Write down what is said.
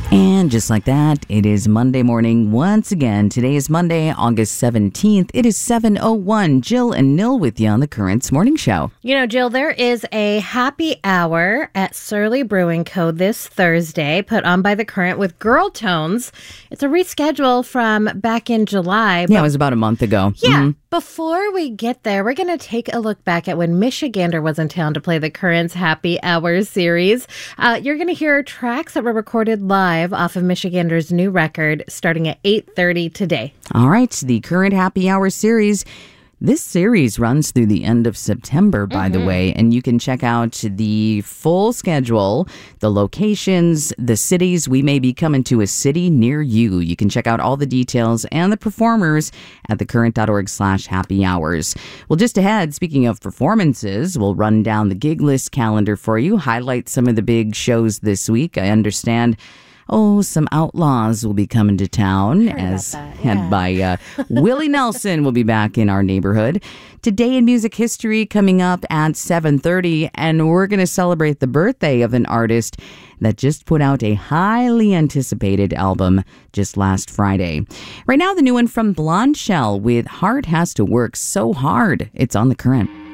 And just like that, it is Monday morning once again. Today is Monday, August 17th. It is 7:01. Jill and Nil with you on the Currents Morning Show. You know, Jill, there is a happy hour at Surly Brewing Co. this Thursday, put on by the Current with Girl Tones. It's a reschedule from back in July. Yeah, it was about a month ago. Yeah. Before we get there, we're going to take a look back at when Michigander was in town to play the Currents Happy Hour series. You're going to hear tracks that were recorded live off of Michigander's new record starting at 8:30 today. All right, the Current Happy Hour series. This series runs through the end of September, by the way, and you can check out the full schedule, the locations, the cities. We may be coming to a city near you. You can check out all the details and the performers at thecurrent.org/happy hours. Well, just ahead, speaking of performances, we'll run down the gig list calendar for you, highlight some of the big shows this week. I understand some Outlaws will be coming to town, as head by Willie Nelson will be back in our neighborhood. Today in music history coming up at 7:30, and we're going to celebrate the birthday of an artist that just put out a highly anticipated album just last Friday. Right now, the new one from Blonde Shell with Heart Has to Work So Hard. It's on the Current.